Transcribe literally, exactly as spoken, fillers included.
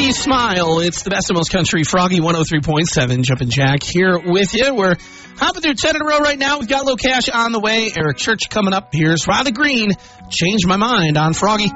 Froggy Smile. It's the best of most country. Froggy one oh three point seven. Jumpin' Jack here with you. We're hopping through ten in a row right now. We've got Low Cash on the way. Eric Church coming up. Here's Riley Green. Change My Mind on Froggy.